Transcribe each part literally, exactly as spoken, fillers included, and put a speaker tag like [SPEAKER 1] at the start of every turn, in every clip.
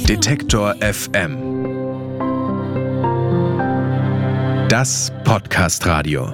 [SPEAKER 1] Detektor F M. Das Podcast-Radio.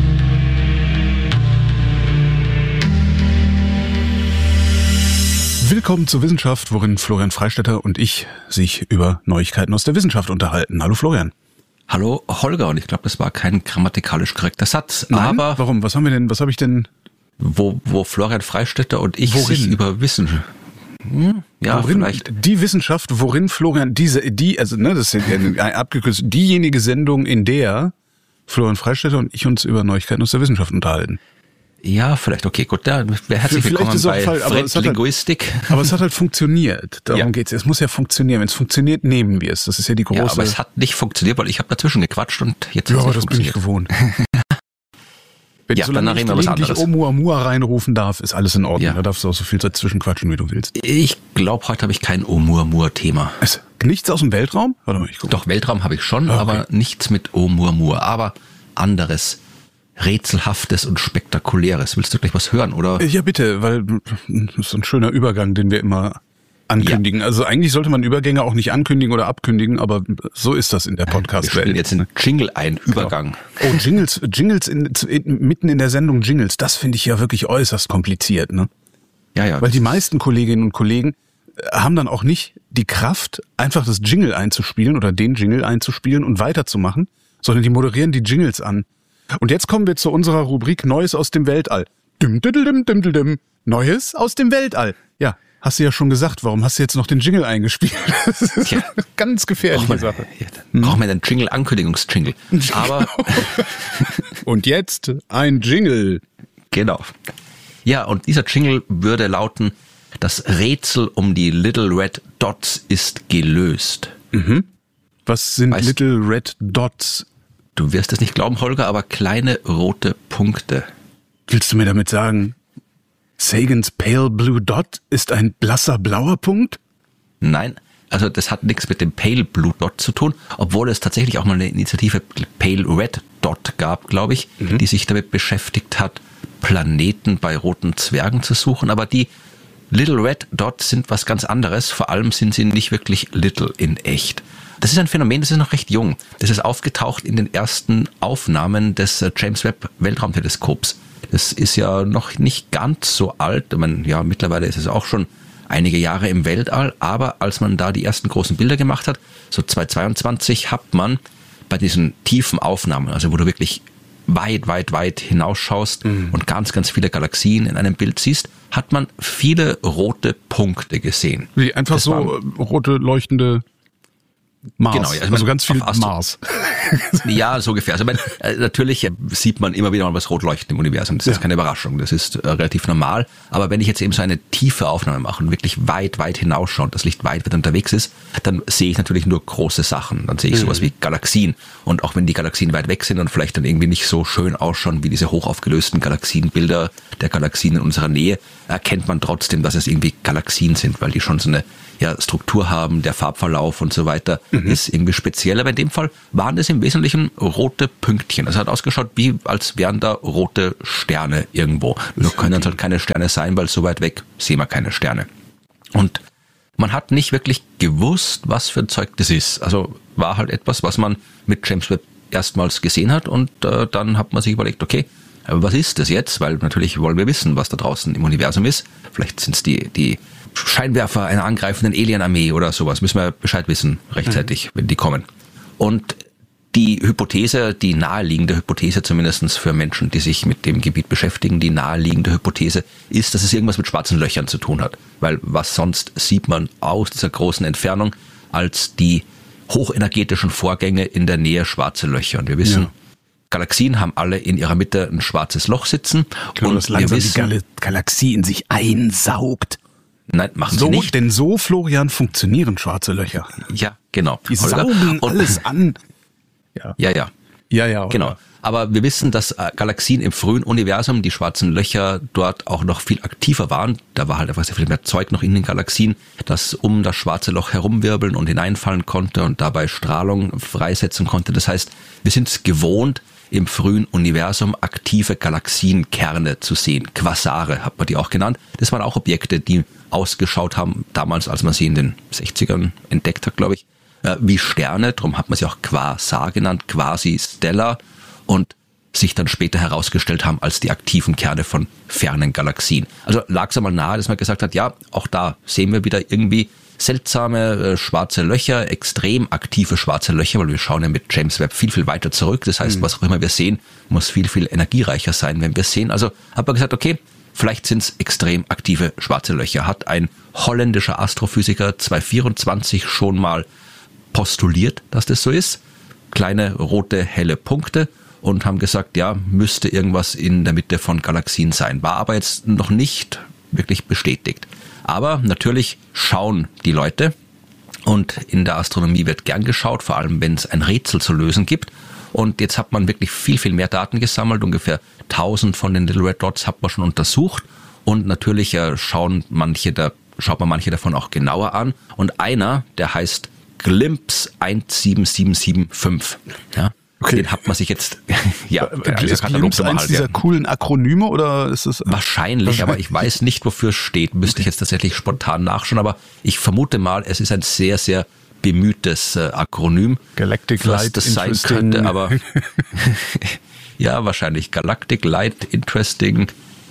[SPEAKER 1] Willkommen zur Wissenschaft, worin Florian Freistetter und ich sich über Neuigkeiten aus der Wissenschaft unterhalten. Hallo Florian.
[SPEAKER 2] Hallo Holger, und ich glaube, das war kein grammatikalisch korrekter Satz.
[SPEAKER 1] Nein?
[SPEAKER 2] Aber
[SPEAKER 1] warum? Was haben wir denn? Was habe ich denn?
[SPEAKER 2] Wo, wo Florian Freistetter und ich
[SPEAKER 1] Worin?
[SPEAKER 2] sich über Wissenschaft. Hm, ja,
[SPEAKER 1] worin,
[SPEAKER 2] vielleicht.
[SPEAKER 1] Die Wissenschaft, worin Florian diese, die, also ne, das ist ja abgekürzt, diejenige Sendung, in der Florian Freistetter und ich uns über Neuigkeiten aus der Wissenschaft unterhalten.
[SPEAKER 2] Ja, vielleicht, okay, gut, da wäre herzlich
[SPEAKER 1] Vielleicht
[SPEAKER 2] willkommen
[SPEAKER 1] ist auch
[SPEAKER 2] bei
[SPEAKER 1] Fall, aber es hat
[SPEAKER 2] Linguistik.
[SPEAKER 1] Halt, aber es hat halt funktioniert, darum
[SPEAKER 2] Ja.
[SPEAKER 1] geht's. Es muss ja funktionieren. Wenn es funktioniert, nehmen wir es. Das ist ja die große...
[SPEAKER 2] Ja, aber es hat nicht funktioniert, weil ich habe dazwischen gequatscht und jetzt
[SPEAKER 1] Ja,
[SPEAKER 2] hat es
[SPEAKER 1] aber
[SPEAKER 2] nicht
[SPEAKER 1] das bin ich
[SPEAKER 2] funktioniert.
[SPEAKER 1] gewohnt. Wenn
[SPEAKER 2] Ja,
[SPEAKER 1] solange
[SPEAKER 2] dann
[SPEAKER 1] ich
[SPEAKER 2] reden wir was
[SPEAKER 1] gelegentlich
[SPEAKER 2] anderes.
[SPEAKER 1] Oumuamua reinrufen darf, ist alles in Ordnung.
[SPEAKER 2] Ja.
[SPEAKER 1] Da darfst du auch so viel dazwischen quatschen, wie du willst.
[SPEAKER 2] Ich glaube, heute habe ich kein Oumuamua-Thema.
[SPEAKER 1] Es, nichts aus dem Weltraum? Warte mal, ich gucke.
[SPEAKER 2] Doch, Weltraum habe ich schon,
[SPEAKER 1] Okay.
[SPEAKER 2] aber nichts mit Oumuamua. Aber anderes, Rätselhaftes und Spektakuläres. Willst du gleich was hören, oder?
[SPEAKER 1] Ja, bitte, weil das ist so ein schöner Übergang, den wir immer ankündigen. Ja. Also eigentlich sollte man Übergänge auch nicht ankündigen oder abkündigen, aber so ist das in der
[SPEAKER 2] Wir
[SPEAKER 1] Podcast-Welt.
[SPEAKER 2] spielen jetzt einen Jingle ein, Übergang.
[SPEAKER 1] Oh, Jingles, Jingles in, in, mitten in der Sendung Jingles, das finde ich ja wirklich äußerst kompliziert, ne?
[SPEAKER 2] Ja, ja.
[SPEAKER 1] Weil die meisten Kolleginnen und Kollegen haben dann auch nicht die Kraft, einfach das Jingle einzuspielen oder den Jingle einzuspielen und weiterzumachen, sondern die moderieren die Jingles an. Und jetzt kommen wir zu unserer Rubrik Neues aus dem Weltall. Dim, dim, dim, dim, dim, dim. Neues aus dem Weltall. Ja, hast du ja schon gesagt. Warum hast du jetzt noch den Jingle eingespielt? Das ist
[SPEAKER 2] Tja.
[SPEAKER 1] eine ganz gefährliche
[SPEAKER 2] Braucht man,
[SPEAKER 1] Sache.
[SPEAKER 2] ja, dann brauchen wir einen Jingle, Ankündigungsjingle. Aber,
[SPEAKER 1] Und jetzt ein Jingle.
[SPEAKER 2] genau. Ja, und dieser Jingle würde lauten: Das Rätsel um die Little Red Dots ist gelöst.
[SPEAKER 1] Was sind
[SPEAKER 2] Weißt-
[SPEAKER 1] Little Red Dots?
[SPEAKER 2] Du wirst es nicht glauben, Holger, aber kleine rote Punkte.
[SPEAKER 1] Willst du mir damit sagen, Sagans Pale Blue Dot ist ein blasser blauer Punkt?
[SPEAKER 2] Nein, also das hat nichts mit dem Pale Blue Dot zu tun, obwohl es tatsächlich auch mal eine Initiative Pale Red Dot gab, glaube ich, die sich damit beschäftigt hat, Planeten bei roten Zwergen zu suchen. Aber die Little Red Dots sind was ganz anderes. Vor allem sind sie nicht wirklich little in echt. Das ist ein Phänomen, das ist noch recht jung. Das ist aufgetaucht in den ersten Aufnahmen des James Webb Weltraumteleskops. Das ist ja noch nicht ganz so alt. Ich meine, ja, mittlerweile ist es auch schon einige Jahre im Weltall. Aber als man da die ersten großen Bilder gemacht hat, so zweitausendzweiundzwanzig, hat man bei diesen tiefen Aufnahmen, also wo du wirklich weit, weit, weit hinausschaust mhm. und ganz, ganz viele Galaxien in einem Bild siehst, hat man viele rote Punkte gesehen.
[SPEAKER 1] Wie einfach
[SPEAKER 2] Das
[SPEAKER 1] so
[SPEAKER 2] waren-
[SPEAKER 1] rote leuchtende Mars.
[SPEAKER 2] Genau, ja,
[SPEAKER 1] also,
[SPEAKER 2] also
[SPEAKER 1] ganz viel
[SPEAKER 2] auf Astro-
[SPEAKER 1] Mars.
[SPEAKER 2] Ja, so ungefähr. Also ich meine, äh, natürlich äh, sieht man immer wieder mal was rot leuchten im Universum. Das
[SPEAKER 1] Ja.
[SPEAKER 2] ist keine Überraschung. Das ist äh, relativ normal. Aber wenn ich jetzt eben so eine tiefe Aufnahme mache und wirklich weit, weit hinausschaue und das Licht weit, weit unterwegs ist, dann sehe ich natürlich nur große Sachen. Dann sehe ich sowas wie Galaxien. Und auch wenn die Galaxien weit weg sind und vielleicht dann irgendwie nicht so schön ausschauen wie diese hochaufgelösten Galaxienbilder der Galaxien in unserer Nähe, erkennt man trotzdem, dass es irgendwie Galaxien sind, weil die schon so eine ja, Struktur haben, der Farbverlauf und so weiter ist irgendwie speziell. Aber in dem Fall waren das im Wesentlichen rote Pünktchen. Es hat ausgeschaut, wie als wären da rote Sterne irgendwo. Nur können es halt keine Sterne sein, weil so weit weg sehen wir keine Sterne. Und man hat nicht wirklich gewusst, was für ein Zeug das ist. Also war halt etwas, was man mit James Webb erstmals gesehen hat und äh, dann hat man sich überlegt, okay, aber was ist das jetzt? Weil natürlich wollen wir wissen, was da draußen im Universum ist. Vielleicht sind es die, die Scheinwerfer einer angreifenden Alien-Armee oder sowas. Müssen wir Bescheid wissen, rechtzeitig, mhm. wenn die kommen. Und die Hypothese, die naheliegende Hypothese zumindest für Menschen, die sich mit dem Gebiet beschäftigen, die naheliegende Hypothese ist, dass es irgendwas mit schwarzen Löchern zu tun hat. Weil was sonst sieht man aus dieser großen Entfernung als die hochenergetischen Vorgänge in der Nähe schwarze Löcher. Und wir wissen, ja. Galaxien haben alle in ihrer Mitte ein schwarzes Loch sitzen.
[SPEAKER 1] Genau,
[SPEAKER 2] und
[SPEAKER 1] dass langsam
[SPEAKER 2] wir wissen,
[SPEAKER 1] die Gal- Galaxie in sich einsaugt.
[SPEAKER 2] Nein, machen
[SPEAKER 1] So,
[SPEAKER 2] sie nicht.
[SPEAKER 1] denn so, Florian, funktionieren schwarze Löcher.
[SPEAKER 2] Ja, genau.
[SPEAKER 1] Die
[SPEAKER 2] Holger.
[SPEAKER 1] saugen
[SPEAKER 2] Und-
[SPEAKER 1] alles an. Ja,
[SPEAKER 2] Ja, ja.
[SPEAKER 1] ja, ja oder?
[SPEAKER 2] Genau. Aber wir wissen, dass äh, Galaxien im frühen Universum, die schwarzen Löcher, dort auch noch viel aktiver waren. Da war halt einfach sehr viel mehr Zeug noch in den Galaxien, das um das schwarze Loch herumwirbeln und hineinfallen konnte und dabei Strahlung freisetzen konnte. Das heißt, wir sind es gewohnt, im frühen Universum aktive Galaxienkerne zu sehen. Quasare hat man die auch genannt. Das waren auch Objekte, die ausgeschaut haben, damals, als man sie in den sechzigern entdeckt hat, glaube ich, äh, wie Sterne. Darum hat man sie auch Quasar genannt, quasi stellar, und sich dann später herausgestellt haben als die aktiven Kerne von fernen Galaxien. Also lag es einmal nahe, dass man gesagt hat, ja, auch da sehen wir wieder irgendwie seltsame äh, schwarze Löcher, extrem aktive schwarze Löcher, weil wir schauen ja mit James Webb viel, viel weiter zurück. Das heißt, mhm. was auch immer wir sehen, muss viel, viel energiereicher sein, wenn wir es sehen. Also hat man gesagt, okay, vielleicht sind es extrem aktive schwarze Löcher. Hat ein holländischer Astrophysiker zweitausendvierundzwanzig schon mal postuliert, dass das so ist. Kleine rote, helle Punkte, und haben gesagt, ja, müsste irgendwas in der Mitte von Galaxien sein. War aber jetzt noch nicht wirklich bestätigt. Aber natürlich schauen die Leute, und in der Astronomie wird gern geschaut, vor allem wenn es ein Rätsel zu lösen gibt. Und jetzt hat man wirklich viel, viel mehr Daten gesammelt. Ungefähr tausend von den Little Red Dots hat man schon untersucht. Und natürlich äh, schauen manche da, schaut man manche davon auch genauer an. Und einer, der heißt Glimpse eins sieben sieben sieben fünf. Ja. Okay. Den hat man sich jetzt, ja,
[SPEAKER 1] ist Glimpse eins dieser ja. coolen Akronyme, oder ist es?
[SPEAKER 2] Wahrscheinlich, aber ich weiß nicht, wofür es steht. Müsste ich jetzt tatsächlich spontan nachschauen, aber ich vermute mal, es ist ein sehr, sehr bemühtes äh, Akronym.
[SPEAKER 1] Galactic Light
[SPEAKER 2] das sein könnte, aber ja, wahrscheinlich Galactic Light Interesting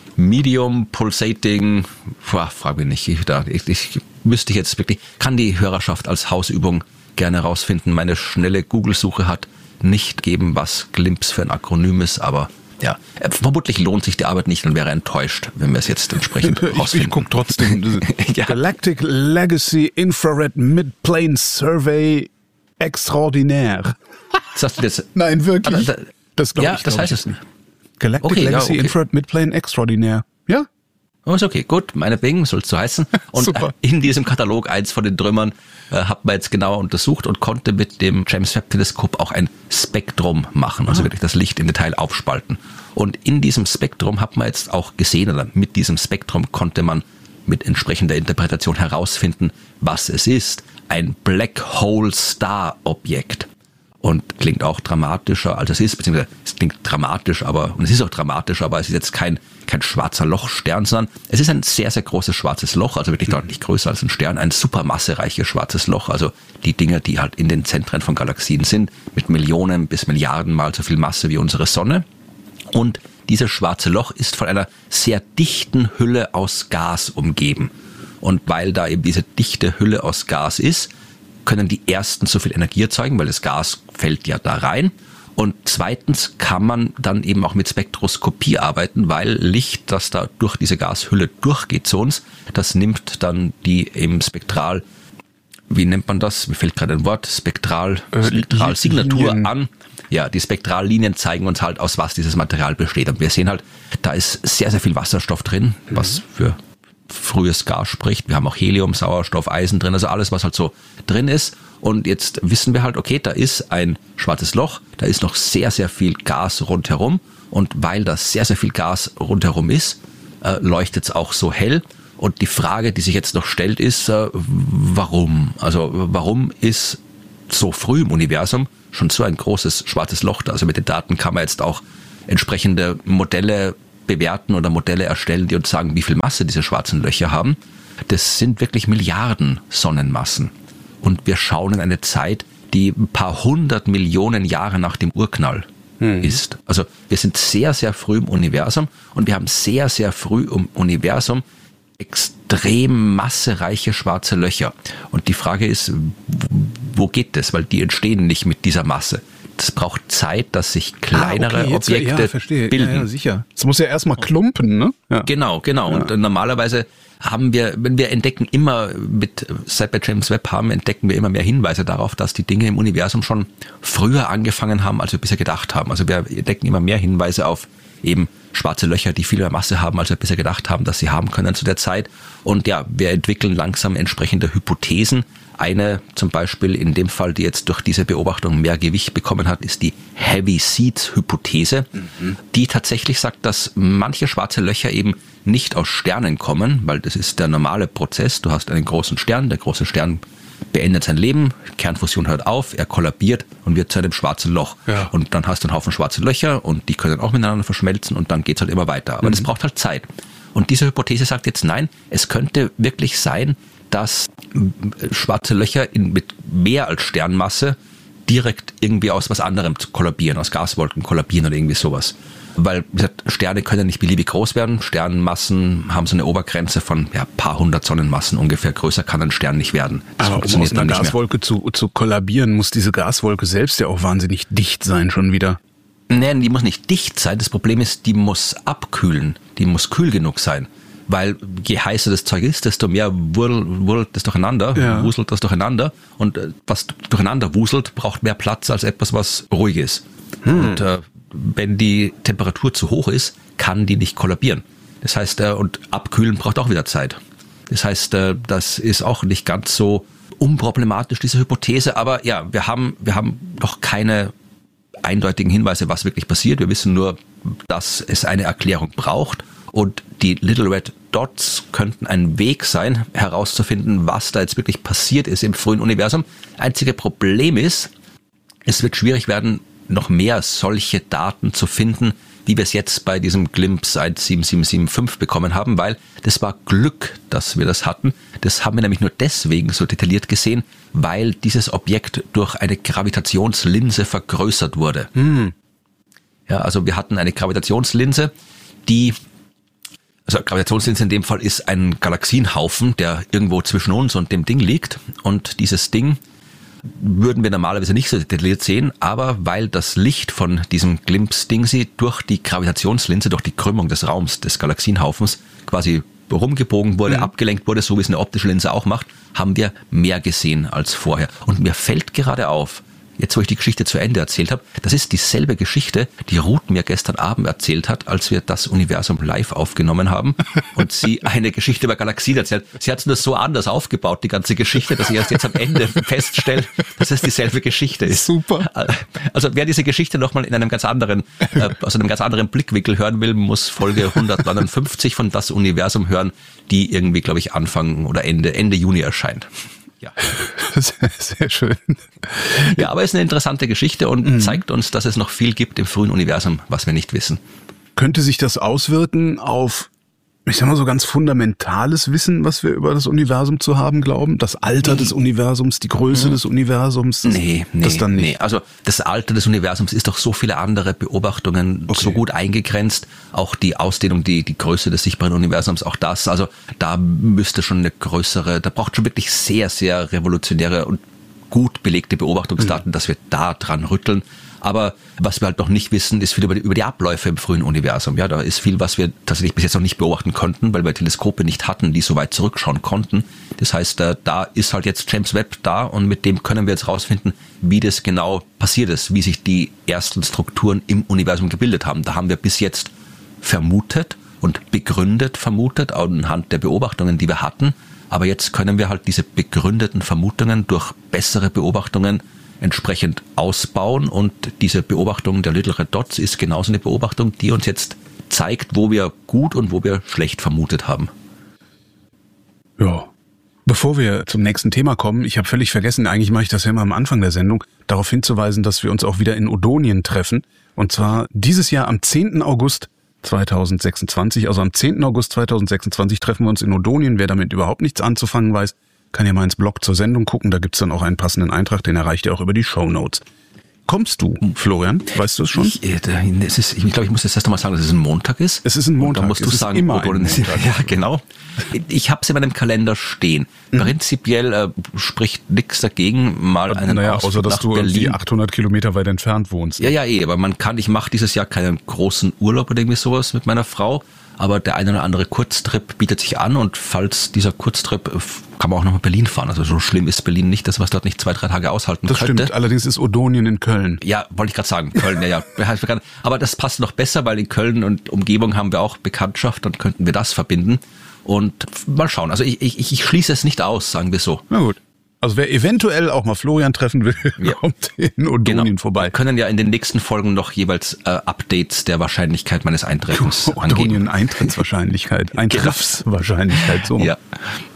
[SPEAKER 2] Medium Pulsating. Boah, frag mich nicht. Ich, da, ich, ich müsste jetzt wirklich, kann die Hörerschaft als Hausübung gerne rausfinden. Meine schnelle Google-Suche hat nicht geben, was Glimpse für ein Akronym ist, aber ja, vermutlich lohnt sich die Arbeit nicht und wäre enttäuscht, wenn wir es jetzt entsprechend rausfinden.
[SPEAKER 1] Ich, ich gucke trotzdem. ja. Galactic Legacy Infrared Midplane Survey Extraordinaire.
[SPEAKER 2] Sagst du das?
[SPEAKER 1] Nein, wirklich. Da, da, das
[SPEAKER 2] ja, ich, das heißt es nicht.
[SPEAKER 1] Galactic okay, Legacy ja, okay. Infrared Midplane Extraordinaire. Ja?
[SPEAKER 2] Oh, ist okay, gut, meinetwegen soll es so heißen. Und Super. in diesem Katalog, eins von den Trümmern, äh, hat man jetzt genauer untersucht und konnte mit dem James Webb Teleskop auch ein Spektrum machen, also ah. wirklich das Licht im Detail aufspalten. Und in diesem Spektrum hat man jetzt auch gesehen, oder mit diesem Spektrum konnte man mit entsprechender Interpretation herausfinden, was es ist. Ein Black Hole Star Objekt. Und klingt auch dramatischer, als es ist, beziehungsweise es klingt dramatisch, aber, und es ist auch dramatisch, aber es ist jetzt kein, kein schwarzer Lochstern, sondern es ist ein sehr, sehr großes schwarzes Loch, also wirklich deutlich größer als ein Stern, ein supermassereiches schwarzes Loch, also die Dinge, die halt in den Zentren von Galaxien sind, mit Millionen bis Milliarden mal so viel Masse wie unsere Sonne. Und dieses schwarze Loch ist von einer sehr dichten Hülle aus Gas umgeben. Und weil da eben diese dichte Hülle aus Gas ist, können die ersten so viel Energie erzeugen, weil das Gas fällt ja da rein. Und zweitens kann man dann eben auch mit Spektroskopie arbeiten, weil Licht, das da durch diese Gashülle durchgeht zu uns, das nimmt dann die im Spektral, wie nennt man das? Mir fällt gerade ein Wort, Spektral, äh, Spektralsignatur an. Ja, die Spektrallinien zeigen uns halt, aus was dieses Material besteht. Und wir sehen halt, da ist sehr, sehr viel Wasserstoff drin, was für frühes Gas spricht. Wir haben auch Helium, Sauerstoff, Eisen drin, also alles, was halt so drin ist. Und jetzt wissen wir halt, okay, da ist ein schwarzes Loch, da ist noch sehr, sehr viel Gas rundherum. Und weil da sehr, sehr viel Gas rundherum ist, äh, leuchtet es auch so hell. Und die Frage, die sich jetzt noch stellt, ist, äh, warum? Also warum ist so früh im Universum schon so ein großes schwarzes Loch da? Also mit den Daten kann man jetzt auch entsprechende Modelle bewerten oder Modelle erstellen, die uns sagen, wie viel Masse diese schwarzen Löcher haben. Das sind wirklich Milliarden Sonnenmassen. Und wir schauen in eine Zeit, die ein paar hundert Millionen Jahre nach dem Urknall hm. ist. Also wir sind sehr, sehr früh im Universum und wir haben sehr, sehr früh im Universum extrem massereiche schwarze Löcher. Und die Frage ist, wo geht das? Weil die entstehen nicht mit dieser Masse. Es braucht Zeit, dass sich kleinere ah, okay, jetzt, Objekte ja, verstehe. bilden.
[SPEAKER 1] Ja, ja, sicher. Es muss ja erstmal klumpen, ne?
[SPEAKER 2] Ja. Genau, genau. Ja. Und normalerweise haben wir, wenn wir entdecken immer mit, seit wir James Webb haben, entdecken wir immer mehr Hinweise darauf, dass die Dinge im Universum schon früher angefangen haben, als wir bisher gedacht haben. Also wir entdecken immer mehr Hinweise auf eben schwarze Löcher, die viel mehr Masse haben, als wir bisher gedacht haben, dass sie haben können zu der Zeit. Und ja, wir entwickeln langsam entsprechende Hypothesen. Eine zum Beispiel in dem Fall, die jetzt durch diese Beobachtung mehr Gewicht bekommen hat, ist die Heavy Seeds Hypothese, mhm. die tatsächlich sagt, dass manche schwarze Löcher eben nicht aus Sternen kommen, weil das ist der normale Prozess. Du hast einen großen Stern, der große Stern beendet sein Leben, Kernfusion hört auf, er kollabiert und wird zu einem schwarzen Loch.
[SPEAKER 1] Ja.
[SPEAKER 2] Und dann hast du einen Haufen schwarze Löcher und die können auch miteinander verschmelzen und dann geht's halt immer weiter. Aber mhm. das braucht halt Zeit. Und diese Hypothese sagt jetzt nein, es könnte wirklich sein, dass schwarze Löcher in, mit mehr als Sternmasse direkt irgendwie aus was anderem kollabieren, aus Gaswolken kollabieren oder irgendwie sowas. Weil, wie gesagt, Sterne können nicht beliebig groß werden. Sternmassen haben so eine Obergrenze von ja, paar hundert Sonnenmassen ungefähr. Größer kann ein Stern nicht werden.
[SPEAKER 1] Das Aber um aus einer Gaswolke zu, zu kollabieren, muss diese Gaswolke selbst ja auch wahnsinnig dicht sein schon wieder.
[SPEAKER 2] Nein, die muss nicht dicht sein. Das Problem ist, die muss abkühlen. Die muss kühl genug sein. Weil je heißer das Zeug ist, desto mehr wurlt das durcheinander, ja. wuselt das durcheinander. Und was durcheinander wuselt, braucht mehr Platz als etwas, was ruhig ist. Hm. Und äh, wenn die Temperatur zu hoch ist, kann die nicht kollabieren. Das heißt, äh, und abkühlen braucht auch wieder Zeit. Das heißt, äh, das ist auch nicht ganz so unproblematisch, diese Hypothese. Aber ja, wir haben, wir haben noch keine eindeutigen Hinweise, was wirklich passiert. Wir wissen nur, dass es eine Erklärung braucht. Und die Little Red Dots könnten ein Weg sein, herauszufinden, was da jetzt wirklich passiert ist im frühen Universum. Einzige Problem ist, es wird schwierig werden, noch mehr solche Daten zu finden, wie wir es jetzt bei diesem Glimpse eins sieben sieben sieben fünf bekommen haben, weil das war Glück, dass wir das hatten. Das haben wir nämlich nur deswegen so detailliert gesehen, weil dieses Objekt durch eine Gravitationslinse vergrößert wurde. Hm. Ja, also wir hatten eine Gravitationslinse, die, also Gravitationslinse in dem Fall ist ein Galaxienhaufen, der irgendwo zwischen uns und dem Ding liegt, und dieses Ding würden wir normalerweise nicht so detailliert sehen, aber weil das Licht von diesem Glimpse-Dingsy durch die Gravitationslinse, durch die Krümmung des Raums des Galaxienhaufens quasi rumgebogen wurde, mhm. abgelenkt wurde, so wie es eine optische Linse auch macht, haben wir mehr gesehen als vorher. Und mir fällt gerade auf, jetzt wo ich die Geschichte zu Ende erzählt habe, das ist dieselbe Geschichte, die Ruth mir gestern Abend erzählt hat, als wir das Universum live aufgenommen haben und sie eine Geschichte über Galaxien erzählt. Sie hat es nur so anders aufgebaut, die ganze Geschichte, dass ich erst jetzt am Ende feststelle, dass es dieselbe Geschichte ist.
[SPEAKER 1] Super.
[SPEAKER 2] Also wer diese Geschichte nochmal in einem ganz anderen, äh, aus einem ganz anderen Blickwinkel hören will, muss Folge hundertneunundfünfzig von Das Universum hören, die irgendwie, glaube ich, Anfang oder Ende, Ende Juni erscheint. Ja.
[SPEAKER 1] Sehr, sehr schön.
[SPEAKER 2] Ja, aber es ist eine interessante Geschichte und mhm. zeigt uns, dass es noch viel gibt im frühen Universum, was wir nicht wissen.
[SPEAKER 1] Könnte sich das auswirken auf, ich sag mal so ganz fundamentales Wissen, was wir über das Universum zu haben glauben? Das Alter nee. des Universums, die Größe mhm. des Universums? Das,
[SPEAKER 2] nee, nee,
[SPEAKER 1] das dann nicht.
[SPEAKER 2] nee. Also das Alter des Universums ist durch so viele andere Beobachtungen okay. so gut eingegrenzt. Auch die Ausdehnung, die, die Größe des sichtbaren Universums, auch das. Also da müsste schon eine größere, da braucht schon wirklich sehr, sehr revolutionäre und gut belegte Beobachtungsdaten, mhm. dass wir da dran rütteln. Aber was wir halt noch nicht wissen, ist viel über die, über die Abläufe im frühen Universum. Ja, da ist viel, was wir tatsächlich bis jetzt noch nicht beobachten konnten, weil wir Teleskope nicht hatten, die so weit zurückschauen konnten. Das heißt, da ist halt jetzt James Webb da und mit dem können wir jetzt rausfinden, wie das genau passiert ist, wie sich die ersten Strukturen im Universum gebildet haben. Da haben wir bis jetzt vermutet und begründet vermutet, anhand der Beobachtungen, die wir hatten. Aber jetzt können wir halt diese begründeten Vermutungen durch bessere Beobachtungen entsprechend ausbauen, und diese Beobachtung der Little Red Dots ist genauso eine Beobachtung, die uns jetzt zeigt, wo wir gut und wo wir schlecht vermutet haben.
[SPEAKER 1] Ja. Bevor wir zum nächsten Thema kommen, ich habe völlig vergessen, eigentlich mache ich das ja immer am Anfang der Sendung, darauf hinzuweisen, dass wir uns auch wieder in Odonien treffen. Und zwar dieses Jahr am zehnten August zweitausendsechsundzwanzig, also am zehnten August zweitausendsechsundzwanzig treffen wir uns in Odonien. Wer damit überhaupt nichts anzufangen weiß, kann ja mal ins Blog zur Sendung gucken, da gibt's dann auch einen passenden Eintrag, den erreicht ihr auch über die Shownotes. Kommst du, Florian? Weißt du es schon?
[SPEAKER 2] Ich, äh, es ist, ich glaube, ich muss jetzt erst einmal sagen, dass es ein Montag ist.
[SPEAKER 1] Es ist ein Montag.
[SPEAKER 2] Da musst du
[SPEAKER 1] es
[SPEAKER 2] sagen,
[SPEAKER 1] ist immer ein Montag.
[SPEAKER 2] Ja, genau. Ich habe es in meinem Kalender stehen. Mhm. Prinzipiell äh, spricht nichts dagegen, mal einen
[SPEAKER 1] naja,
[SPEAKER 2] Ausflug
[SPEAKER 1] außer dass
[SPEAKER 2] nach
[SPEAKER 1] du
[SPEAKER 2] Berlin.
[SPEAKER 1] irgendwie achthundert Kilometer weit entfernt wohnst.
[SPEAKER 2] Ja, ja, eh, aber man kann, ich mache dieses Jahr keinen großen Urlaub oder irgendwie sowas mit meiner Frau, aber der eine oder andere Kurztrip bietet sich an, und falls dieser Kurztrip, kann man auch noch nach Berlin fahren. Also so schlimm ist Berlin nicht, dass man es dort nicht zwei, drei Tage aushalten
[SPEAKER 1] das
[SPEAKER 2] könnte.
[SPEAKER 1] Das stimmt, allerdings ist Odonien in Köln.
[SPEAKER 2] Ja, wollte ich gerade sagen, Köln, ja, ja. Aber das passt noch besser, weil in Köln und Umgebung haben wir auch Bekanntschaft, dann könnten wir das verbinden. Und mal schauen, also ich, ich, ich schließe es nicht aus, sagen wir so.
[SPEAKER 1] Na gut. Also wer eventuell auch mal Florian treffen will, ja. kommt in Odonien genau. vorbei.
[SPEAKER 2] Wir können ja in den nächsten Folgen noch jeweils äh, Updates der Wahrscheinlichkeit meines Eintreffens angeben.
[SPEAKER 1] Odonien-Eintrittswahrscheinlichkeit, Eintrittswahrscheinlichkeit, so.
[SPEAKER 2] Ja.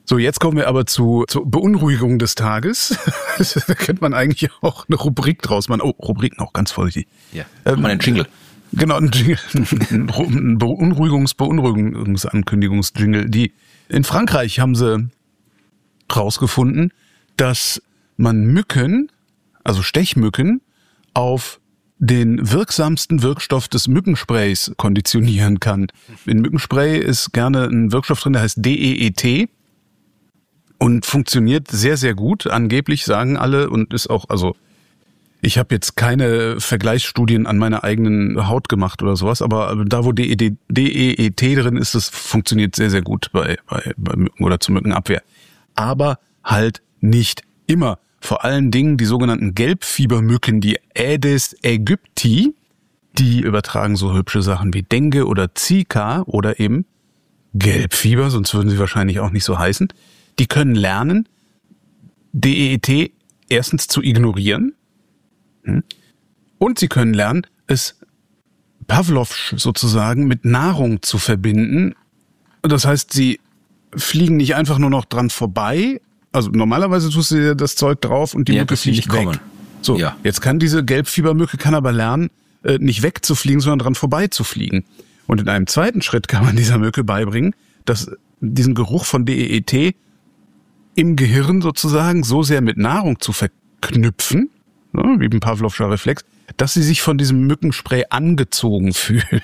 [SPEAKER 1] So, jetzt kommen wir aber zu, zur Beunruhigung des Tages. Da könnte man eigentlich auch eine Rubrik draus machen. Oh, Rubriken auch ganz vorsichtig.
[SPEAKER 2] Ja, ähm, mal einen Jingle.
[SPEAKER 1] Genau, ein Jingle. Ein Beunruhigungs-, Beunruhigungsankündigungs-Jingle. Die, in Frankreich haben sie rausgefunden, dass man Mücken, also Stechmücken, auf den wirksamsten Wirkstoff des Mückensprays konditionieren kann. In Mückenspray ist gerne ein Wirkstoff drin, der heißt D E E T. Und funktioniert sehr, sehr gut, angeblich sagen alle, und ist auch, also ich habe jetzt keine Vergleichsstudien an meiner eigenen Haut gemacht oder sowas, aber da, wo D E E T drin ist, das funktioniert sehr, sehr gut bei, bei, bei Mücken oder zur Mückenabwehr. Aber halt nicht immer. Vor allen Dingen die sogenannten Gelbfiebermücken, die Aedes aegypti, die übertragen so hübsche Sachen wie Dengue oder Zika oder eben Gelbfieber, sonst würden sie wahrscheinlich auch nicht so heißen. Die können lernen, D E E T erstens zu ignorieren und sie können lernen, es Pavlovsch sozusagen mit Nahrung zu verbinden. Das heißt, sie fliegen nicht einfach nur noch dran vorbei. Also normalerweise tust du dir das Zeug drauf und die
[SPEAKER 2] ja,
[SPEAKER 1] Mücke fliegt weg.
[SPEAKER 2] Kommen.
[SPEAKER 1] So, ja. Jetzt kann diese Gelbfiebermücke kann aber lernen, nicht wegzufliegen, sondern dran vorbeizufliegen. Und in einem zweiten Schritt kann man dieser Mücke beibringen, dass diesen Geruch von D E E T im Gehirn sozusagen so sehr mit Nahrung zu verknüpfen, wie ein Pavlovscher Reflex, dass sie sich von diesem Mückenspray angezogen fühlen.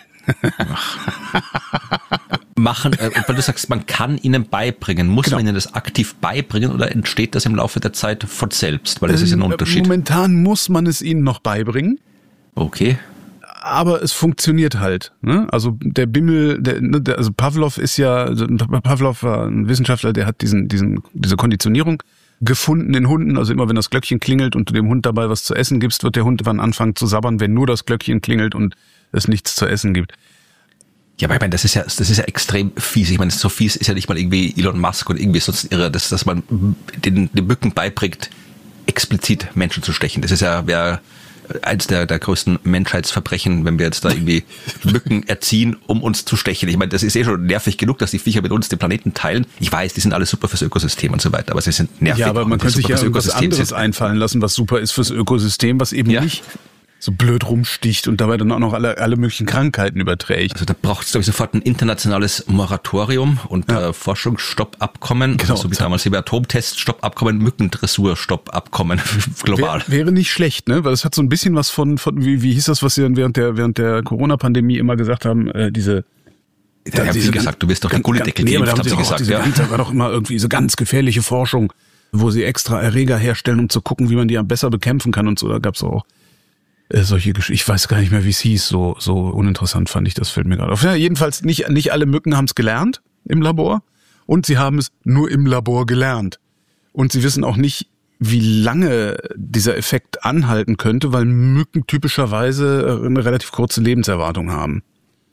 [SPEAKER 2] Machen, äh, weil du sagst, man kann ihnen beibringen. Muss
[SPEAKER 1] genau.
[SPEAKER 2] man ihnen das aktiv beibringen oder entsteht das im Laufe der Zeit von selbst? Weil das ist ja ein Unterschied.
[SPEAKER 1] Momentan muss man es ihnen noch beibringen.
[SPEAKER 2] Okay.
[SPEAKER 1] Aber es funktioniert halt. Ne? Also der Bimmel, der, der, also Pavlov ist ja, Pavlov war ein Wissenschaftler, der hat diesen, diesen, diese Konditionierung gefunden in Hunden. Also immer wenn das Glöckchen klingelt und du dem Hund dabei was zu essen gibst, wird der Hund dann anfangen zu sabbern, wenn nur das Glöckchen klingelt und es nichts zu essen gibt.
[SPEAKER 2] Ja, aber ich meine, das ist ja, das ist ja extrem fies. Ich meine, so fies ist ja nicht mal irgendwie Elon Musk und irgendwie sonst irre, dass, dass man den, den Mücken beibringt, explizit Menschen zu stechen. Das ist ja, wäre eins der, der größten Menschheitsverbrechen, wenn wir jetzt da irgendwie Mücken erziehen, um uns zu stechen. Ich meine, das ist eh schon nervig genug, dass die Viecher mit uns den Planeten teilen. Ich weiß, die sind alle super fürs Ökosystem und so weiter, aber sie sind nervig.
[SPEAKER 1] Ja, aber man könnte sich ja irgendwas anderes sind. einfallen lassen, was super ist fürs Ökosystem, was eben ja. nicht so blöd rumsticht und dabei dann auch noch alle, alle möglichen Krankheiten überträgt.
[SPEAKER 2] Also da braucht es, glaube ich, sofort ein internationales Moratorium und ja. äh, Forschungsstoppabkommen, genau, so wie damals die Atomteststoppabkommen, Mückendressurstoppabkommen global.
[SPEAKER 1] Wär, wäre nicht schlecht, ne? Weil es hat so ein bisschen was von, von wie, wie hieß das, was sie dann während der, während der Corona-Pandemie immer gesagt haben, äh, diese
[SPEAKER 2] Ja, haben sie gesagt, du bist doch ein Gullideckel
[SPEAKER 1] geimpft,
[SPEAKER 2] haben
[SPEAKER 1] haben sie gesagt. Diese ja. ganze, war doch immer irgendwie so ganz gefährliche Forschung, wo sie extra Erreger herstellen, um zu gucken, wie man die besser bekämpfen kann und so. Da gab's auch äh, solche Geschichten. Ich weiß gar nicht mehr, wie es hieß. So so uninteressant fand ich das, fällt mir gerade auf. Ja, jedenfalls nicht nicht alle Mücken haben es gelernt im Labor und sie haben es nur im Labor gelernt. Und sie wissen auch nicht, wie lange dieser Effekt anhalten könnte, weil Mücken typischerweise eine relativ kurze Lebenserwartung haben.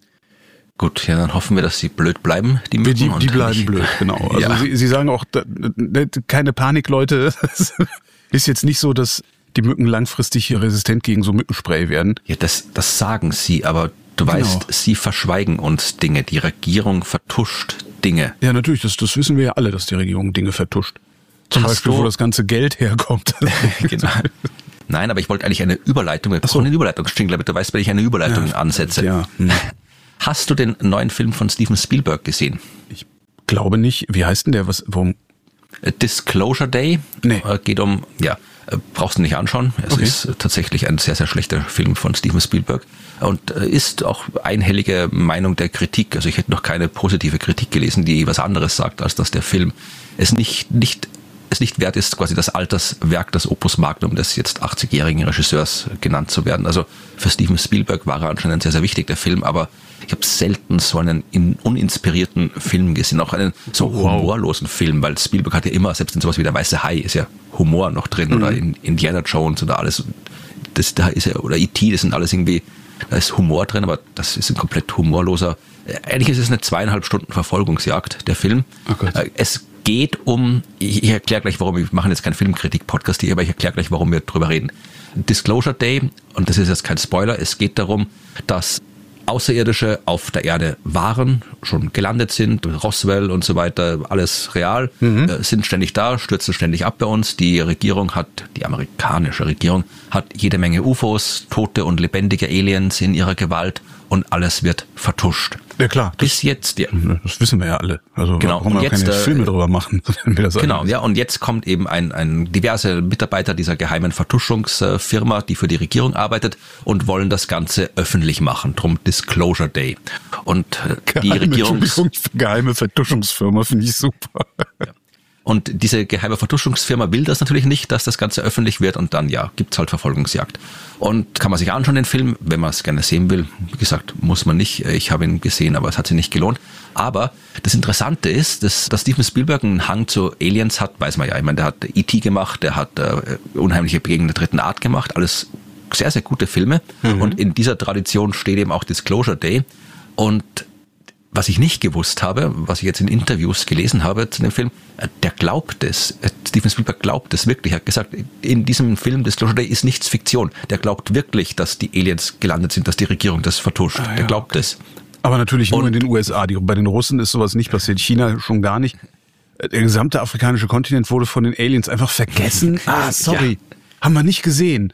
[SPEAKER 2] Gut, ja, dann hoffen wir, dass sie blöd bleiben, die Mücken.
[SPEAKER 1] Die, die bleiben nicht blöd, genau. Also ja. sie, sie sagen auch, keine Panik, Leute. Es ist jetzt nicht so, dass die Mücken langfristig resistent gegen so Mückenspray werden.
[SPEAKER 2] Ja, das, das sagen sie, aber du genau. weißt, sie verschweigen uns Dinge. Die Regierung vertuscht Dinge.
[SPEAKER 1] Ja, natürlich, das, das wissen wir ja alle, dass die Regierung Dinge vertuscht. Zum Hast Beispiel, du? wo das ganze Geld herkommt.
[SPEAKER 2] Genau. Nein, aber ich wollte eigentlich eine Überleitung, wir brauchen eine Überleitungsjingle, damit du weißt, wenn ich eine Überleitung ja, ansetze.
[SPEAKER 1] Ja. Hm.
[SPEAKER 2] Hast du den neuen Film von Steven Spielberg gesehen?
[SPEAKER 1] Ich glaube nicht. Wie heißt denn der? Was? Worum?
[SPEAKER 2] Disclosure Day.
[SPEAKER 1] Nee.
[SPEAKER 2] Geht um, ja, brauchst du nicht anschauen. Es okay. ist tatsächlich ein sehr, sehr schlechter Film von Steven Spielberg und ist auch einhellige Meinung der Kritik. Also ich hätte noch keine positive Kritik gelesen, die was anderes sagt, als dass der Film es nicht, nicht es nicht wert ist, quasi das Alterswerk, das Opus Magnum des jetzt achtzigjährigen Regisseurs genannt zu werden. Also für Steven Spielberg war er anscheinend sehr, sehr wichtig, der Film, aber ich habe selten so einen in, uninspirierten Film gesehen, auch einen so oh, wow. humorlosen Film, weil Spielberg hat ja immer, selbst in sowas wie Der Weiße Hai ist ja Humor noch drin mhm. oder in Indiana Jones oder alles, das da ist ja, oder E T, das sind alles irgendwie, da ist Humor drin, aber das ist ein komplett humorloser, eigentlich ist es eine zweieinhalb Stunden Verfolgungsjagd, der Film. Okay. Es geht um, ich, ich erkläre gleich, warum, wir machen jetzt keinen Filmkritik-Podcast hier, aber ich erkläre gleich, warum wir drüber reden. Disclosure Day, und das ist jetzt kein Spoiler, es geht darum, dass Außerirdische auf der Erde waren, schon gelandet sind, Roswell und so weiter, alles real, mhm. äh, sind ständig da, stürzen ständig ab bei uns. Die Regierung hat, die amerikanische Regierung hat jede Menge U F Os, tote und lebendige Aliens in ihrer Gewalt und alles wird vertuscht.
[SPEAKER 1] Ja klar.
[SPEAKER 2] Bis jetzt, ja.
[SPEAKER 1] Das wissen wir ja alle. Also
[SPEAKER 2] genau.
[SPEAKER 1] warum wir keine
[SPEAKER 2] äh,
[SPEAKER 1] Filme drüber machen, wenn wir das
[SPEAKER 2] Genau, ja. Und jetzt kommt eben ein, ein diverse Mitarbeiter dieser geheimen Vertuschungsfirma, die für die Regierung arbeitet und wollen das Ganze öffentlich machen. Drum Disclosure Day. Und die geheime, Regierung.
[SPEAKER 1] Geheime Vertuschungsfirma finde ich super.
[SPEAKER 2] Ja. Und diese geheime Vertuschungsfirma will das natürlich nicht, dass das Ganze öffentlich wird und dann, ja, gibt's halt Verfolgungsjagd. Und kann man sich anschauen, den Film, wenn man es gerne sehen will. Wie gesagt, muss man nicht. Ich habe ihn gesehen, aber es hat sich nicht gelohnt. Aber das Interessante ist, dass, dass Steven Spielberg einen Hang zu Aliens hat, weiß man ja. Ich meine, der hat E T gemacht, der hat äh, Unheimliche Begegnungen der dritten Art gemacht. Alles sehr, sehr gute Filme. Mhm. Und in dieser Tradition steht eben auch Disclosure Day. Und was ich nicht gewusst habe, was ich jetzt in Interviews gelesen habe zu dem Film, der glaubt es. Steven Spielberg glaubt es wirklich. Er hat gesagt, in diesem Film Disclosure Day ist nichts Fiktion. Der glaubt wirklich, dass die Aliens gelandet sind, dass die Regierung das vertuscht. Ah, ja, der glaubt okay. es.
[SPEAKER 1] Aber natürlich nur Und, in den U S A. Die, bei den Russen ist sowas nicht passiert. China schon gar nicht. Der gesamte afrikanische Kontinent wurde von den Aliens einfach vergessen. Ah, sorry. Ja. Haben wir nicht gesehen.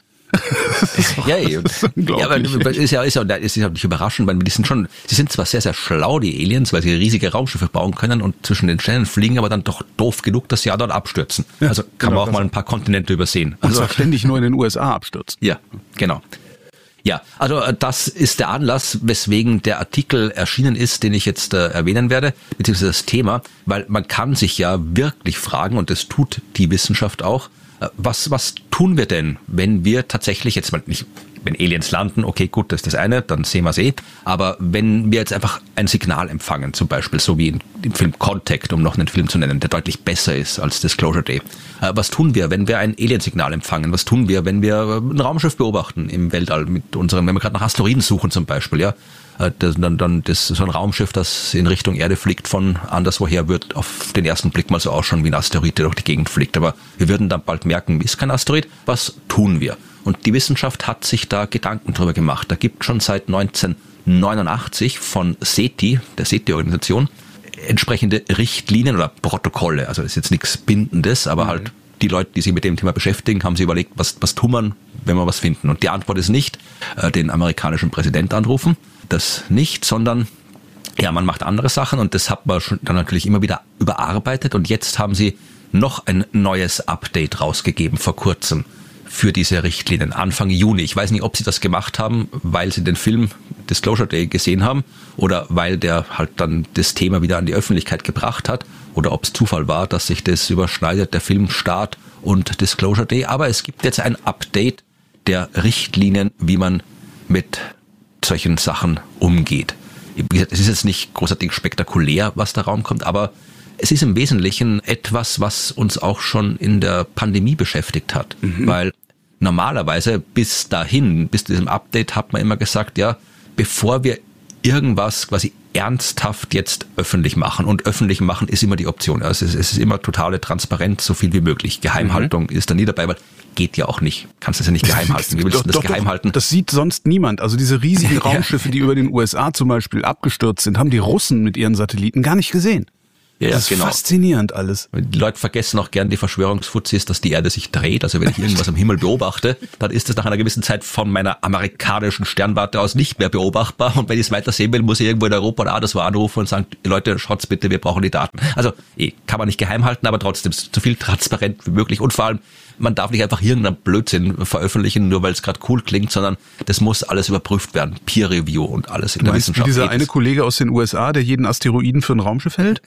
[SPEAKER 2] ja, ja, ja, aber ist ja, ist ja, ist ja nicht überraschend, weil die sind schon, sie sind zwar sehr, sehr schlau, die Aliens, weil sie riesige Raumschiffe bauen können und zwischen den Sternen fliegen, aber dann doch doof genug, dass sie ja dort abstürzen. Ja, also kann genau, man auch mal ein paar Kontinente übersehen.
[SPEAKER 1] Und also, zwar ständig nur in den U S A abstürzen.
[SPEAKER 2] Ja, genau. Ja, also das ist der Anlass, weswegen der Artikel erschienen ist, den ich jetzt äh, erwähnen werde, beziehungsweise das Thema, weil man kann sich ja wirklich fragen, und das tut die Wissenschaft auch, Was, was tun wir denn, wenn wir tatsächlich, jetzt mal nicht, wenn Aliens landen, okay, gut, das ist das eine, dann sehen wir es eh, aber wenn wir jetzt einfach ein Signal empfangen, zum Beispiel, so wie im Film Contact, um noch einen Film zu nennen, der deutlich besser ist als Disclosure Day, was tun wir, wenn wir ein Aliensignal empfangen? Was tun wir, wenn wir ein Raumschiff beobachten im Weltall mit unseren, wenn wir gerade nach Asteroiden suchen zum Beispiel, ja? Das, dann, dann das so ein Raumschiff, das in Richtung Erde fliegt von anderswoher, wird auf den ersten Blick mal so ausschauen wie ein Asteroid, der durch die Gegend fliegt. Aber wir würden dann bald merken, ist kein Asteroid. Was tun wir? Und die Wissenschaft hat sich da Gedanken drüber gemacht. Da gibt schon seit neunzehnhundertneunundachtzig von SETI, der SETI-Organisation, entsprechende Richtlinien oder Protokolle. Also das ist jetzt nichts Bindendes, aber mhm. halt die Leute, die sich mit dem Thema beschäftigen, haben sich überlegt, was, was tun wir, wenn wir was finden. Und die Antwort ist nicht, äh, den amerikanischen Präsident anrufen. Das nicht, sondern ja, man macht andere Sachen und das hat man schon dann natürlich immer wieder überarbeitet und jetzt haben sie noch ein neues Update rausgegeben vor kurzem für diese Richtlinien, Anfang Juni. Ich weiß nicht, ob sie das gemacht haben, weil sie den Film Disclosure Day gesehen haben oder weil der halt dann das Thema wieder an die Öffentlichkeit gebracht hat oder ob es Zufall war, dass sich das überschneidet, der Filmstart und Disclosure Day. Aber es gibt jetzt ein Update der Richtlinien, wie man mit solchen Sachen umgeht. Wie gesagt, es ist jetzt nicht großartig spektakulär, was da rauskommt, aber es ist im Wesentlichen etwas, was uns auch schon in der Pandemie beschäftigt hat. Mhm. Weil normalerweise bis dahin, bis zu diesem Update hat man immer gesagt, ja, bevor wir irgendwas quasi ernsthaft jetzt öffentlich machen, und öffentlich machen ist immer die Option. Also es ist immer totale Transparenz, so viel wie möglich. Geheimhaltung mhm. ist da nie dabei, weil geht ja auch nicht. Kannst das ja nicht geheim halten. Wie willst du das geheim doch, halten?
[SPEAKER 1] Das sieht sonst niemand. Also diese riesigen Raumschiffe, die über den U S A zum Beispiel abgestürzt sind, haben die Russen mit ihren Satelliten gar nicht gesehen.
[SPEAKER 2] Ja,
[SPEAKER 1] das ist genau. faszinierend alles.
[SPEAKER 2] Die Leute vergessen auch gern die Verschwörungsfuzis, dass die Erde sich dreht. Also wenn ich irgendwas am Himmel beobachte, dann ist das nach einer gewissen Zeit von meiner amerikanischen Sternwarte aus nicht mehr beobachtbar. Und wenn ich es weiter sehen will, muss ich irgendwo in Europa oder anderswo anrufen und sagen, Leute, schaut's bitte, wir brauchen die Daten. Also eh, kann man nicht geheim halten, aber trotzdem so viel transparent wie möglich. Und vor allem, man darf nicht einfach irgendeinen Blödsinn veröffentlichen, nur weil es gerade cool klingt, sondern das muss alles überprüft werden. Peer Review und alles in der Wissenschaft.
[SPEAKER 1] Wie dieser eine Kollege aus den U S A, der jeden Asteroiden für ein Raumschiff hält?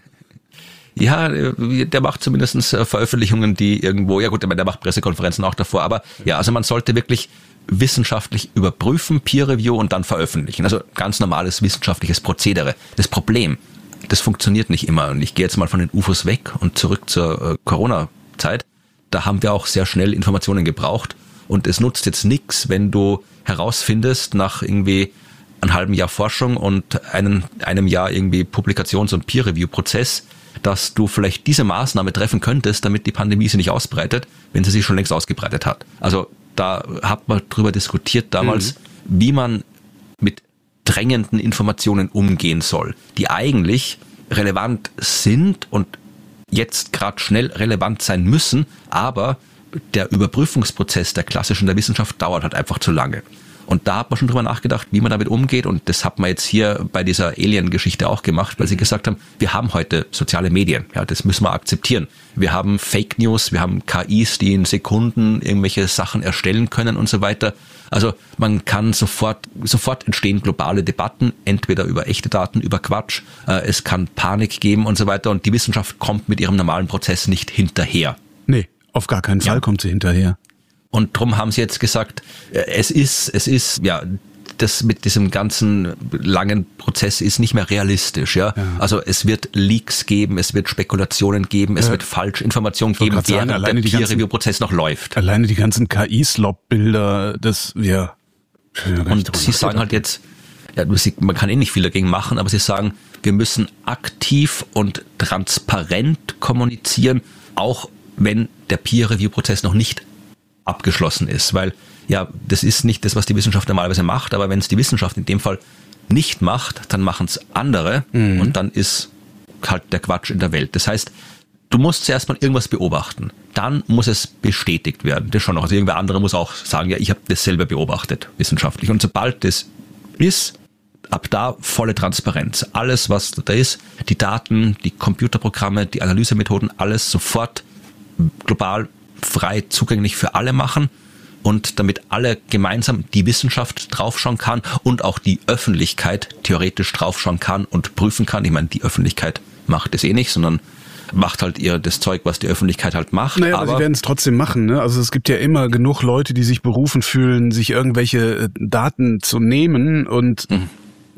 [SPEAKER 2] Ja, der macht zumindest Veröffentlichungen, die irgendwo, ja gut, der macht Pressekonferenzen auch davor, aber ja, also man sollte wirklich wissenschaftlich überprüfen, Peer Review und dann veröffentlichen. Also ganz normales wissenschaftliches Prozedere. Das Problem, das funktioniert nicht immer. Und ich gehe jetzt mal von den U F Os weg und zurück zur Corona-Zeit. Da haben wir auch sehr schnell Informationen gebraucht und es nutzt jetzt nichts, wenn du herausfindest nach irgendwie einem halben Jahr Forschung und einem, einem Jahr irgendwie Publikations- und Peer-Review-Prozess, dass du vielleicht diese Maßnahme treffen könntest, damit die Pandemie sich nicht ausbreitet, wenn sie sich schon längst ausgebreitet hat. Also da hat man drüber diskutiert damals, mhm. wie man mit drängenden Informationen umgehen soll, die eigentlich relevant sind und jetzt gerade schnell relevant sein müssen, aber der Überprüfungsprozess der klassischen der Wissenschaft dauert halt einfach zu lange. Und da hat man schon drüber nachgedacht, wie man damit umgeht. Und das hat man jetzt hier bei dieser Alien-Geschichte auch gemacht, weil sie gesagt haben, wir haben heute soziale Medien. Ja, das müssen wir akzeptieren. Wir haben Fake News, wir haben K Is, die in Sekunden irgendwelche Sachen erstellen können und so weiter. Also man kann sofort, sofort entstehen globale Debatten, entweder über echte Daten, über Quatsch. Es kann Panik geben und so weiter. Und die Wissenschaft kommt mit ihrem normalen Prozess nicht hinterher.
[SPEAKER 1] Nee, auf gar keinen Fall ja. kommt sie hinterher.
[SPEAKER 2] Und drum haben sie jetzt gesagt, es ist, es ist, ja, das mit diesem ganzen langen Prozess ist nicht mehr realistisch, ja. ja. Also es wird Leaks geben, es wird Spekulationen geben, es ja. wird Falschinformationen geben, während sagen, der Peer-Review-Prozess noch läuft.
[SPEAKER 1] Alleine die ganzen K I-Slop-Bilder, das, ja.
[SPEAKER 2] Und sie sagen halt jetzt, ja, man kann eh nicht viel dagegen machen, aber sie sagen, wir müssen aktiv und transparent kommunizieren, auch wenn der Peer-Review-Prozess noch nicht abgeschlossen ist, weil ja, das ist nicht das, was die Wissenschaft normalerweise macht, aber wenn es die Wissenschaft in dem Fall nicht macht, dann machen es andere mhm. und dann ist halt der Quatsch in der Welt. Das heißt, du musst zuerst mal irgendwas beobachten, dann muss es bestätigt werden. Das schon noch. Also irgendwer andere muss auch sagen, ja, ich habe das selber beobachtet, wissenschaftlich. Und sobald das ist, ab da volle Transparenz. Alles, was da ist, die Daten, die Computerprogramme, die Analysemethoden, alles sofort global frei zugänglich für alle machen und damit alle gemeinsam die Wissenschaft draufschauen kann und auch die Öffentlichkeit theoretisch draufschauen kann und prüfen kann. Ich meine, die Öffentlichkeit macht es eh nicht, sondern macht halt ihr das Zeug, was die Öffentlichkeit halt macht.
[SPEAKER 1] Naja, aber, aber sie werden es trotzdem machen. Ne? Also es gibt ja immer genug Leute, die sich berufen fühlen, sich irgendwelche Daten zu nehmen und mhm.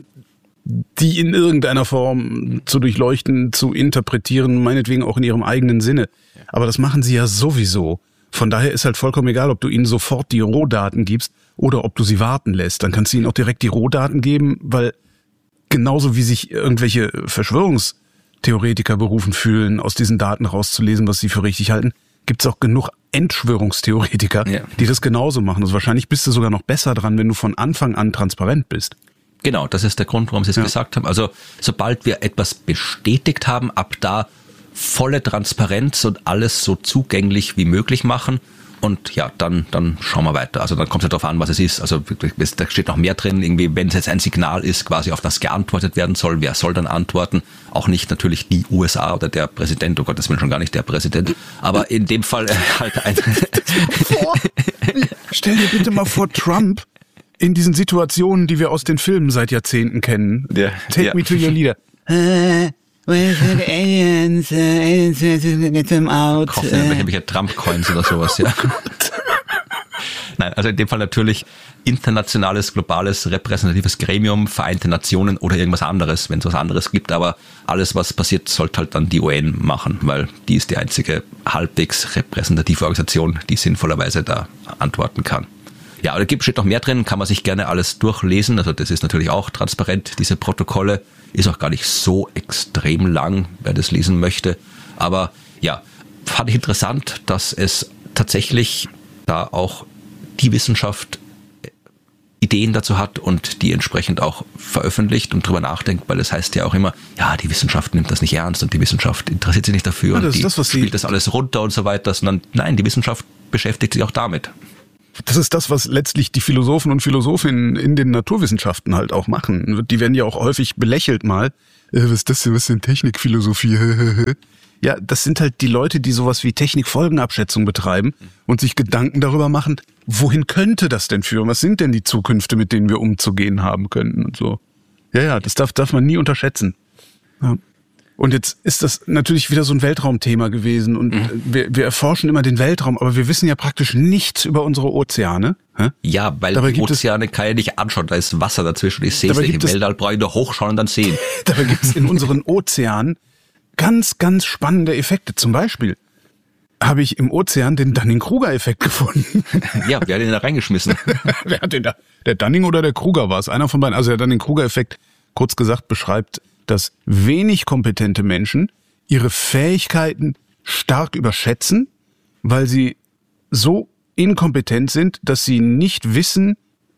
[SPEAKER 1] die in irgendeiner Form zu durchleuchten, zu interpretieren, meinetwegen auch in ihrem eigenen Sinne. Aber das machen sie ja sowieso. Von daher ist halt vollkommen egal, ob du ihnen sofort die Rohdaten gibst oder ob du sie warten lässt. Dann kannst du ihnen auch direkt die Rohdaten geben, weil genauso wie sich irgendwelche Verschwörungstheoretiker berufen fühlen, aus diesen Daten rauszulesen, was sie für richtig halten, gibt es auch genug Entschwörungstheoretiker, ja. die das genauso machen. Also wahrscheinlich bist du sogar noch besser dran, wenn du von Anfang an transparent bist.
[SPEAKER 2] Genau, das ist der Grund, warum sie es ja. gesagt haben. Also sobald wir etwas bestätigt haben, ab da volle Transparenz und alles so zugänglich wie möglich machen. Und ja, dann, dann schauen wir weiter. Also dann kommt es ja darauf an, was es ist. Also da steht noch mehr drin, irgendwie, wenn es jetzt ein Signal ist, quasi auf das geantwortet werden soll, wer soll dann antworten? Auch nicht natürlich die U S A oder der Präsident, oh Gott, das will schon gar nicht der Präsident. Aber in dem Fall halt ein...
[SPEAKER 1] vor, stell dir bitte mal vor, Trump in diesen Situationen, die wir aus den Filmen seit Jahrzehnten kennen. Ja, Take ja. me to your leader.
[SPEAKER 3] Where's the aliens? Uh, aliens, get them out.
[SPEAKER 2] Ich hoffe, irgendwelche Trump-Coins oder sowas, ja. Nein, also in dem Fall natürlich internationales, globales, repräsentatives Gremium, Vereinte Nationen oder irgendwas anderes, wenn es was anderes gibt. Aber alles, was passiert, sollte halt dann die U N machen, weil die ist die einzige halbwegs repräsentative Organisation, die sinnvollerweise da antworten kann. Ja, da gibt steht noch mehr drin, kann man sich gerne alles durchlesen. Also das ist natürlich auch transparent, diese Protokolle. Ist auch gar nicht so extrem lang, wer das lesen möchte. Aber ja, fand ich interessant, dass es tatsächlich da auch die Wissenschaft Ideen dazu hat und die entsprechend auch veröffentlicht und drüber nachdenkt, weil es heißt ja auch immer, ja, die Wissenschaft nimmt das nicht ernst und die Wissenschaft interessiert sich nicht dafür ja, und die das, spielt das alles runter und so weiter, sondern nein, die Wissenschaft beschäftigt sich auch damit.
[SPEAKER 1] Das ist das, was letztlich die Philosophen und Philosophinnen in den Naturwissenschaften halt auch machen. Die werden ja auch häufig belächelt mal. Äh, was ist das denn? Was ist denn Technikphilosophie? Ja, das sind halt die Leute, die sowas wie Technikfolgenabschätzung betreiben und sich Gedanken darüber machen, wohin könnte das denn führen? Was sind denn die Zukünfte, mit denen wir umzugehen haben könnten und so. Ja, ja, das darf, darf man nie unterschätzen. Ja. Und jetzt ist das natürlich wieder so ein Weltraumthema gewesen und mhm. wir, wir erforschen immer den Weltraum, aber wir wissen ja praktisch nichts über unsere Ozeane. Hä?
[SPEAKER 2] Ja, weil dabei die Ozeane kann ich nicht anschauen, da ist Wasser dazwischen, ich sehe es nicht, im Weltall brauche ich nur hochschauen und dann sehen.
[SPEAKER 1] Dabei gibt es in unseren Ozeanen ganz, ganz spannende Effekte. Zum Beispiel habe ich im Ozean den Dunning-Kruger-Effekt gefunden.
[SPEAKER 2] Ja, wer hat den da reingeschmissen?
[SPEAKER 1] Wer hat den da? Der Dunning oder der Kruger war es? Einer von beiden. Also der Dunning-Kruger-Effekt, kurz gesagt, beschreibt, dass wenig kompetente Menschen ihre Fähigkeiten stark überschätzen, weil sie so inkompetent sind, dass sie nicht wissen,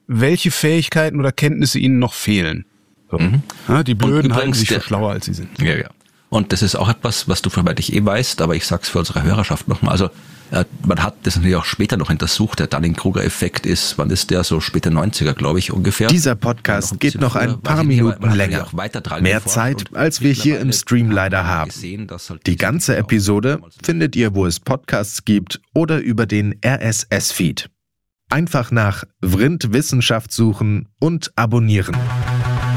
[SPEAKER 1] welche Fähigkeiten oder Kenntnisse ihnen noch fehlen. So. Mhm. Ja, die Blöden halten sich für schlauer, als sie sind.
[SPEAKER 2] Ja, ja. Und das ist auch etwas, was du vermutlich eh weißt, aber ich sag's für unsere Hörerschaft nochmal. Also äh, man hat das natürlich auch später noch untersucht. Der Dunning-Kruger-Effekt ist, wann ist der? So späte neunziger, glaube ich, ungefähr.
[SPEAKER 4] Dieser Podcast noch geht noch ein paar Minuten länger. Mehr Zeit, als wir hier im Stream leider haben. Die ganze Episode findet ihr, wo es Podcasts gibt oder über den R S S-Feed. Einfach nach Vrind Wissenschaft suchen und abonnieren.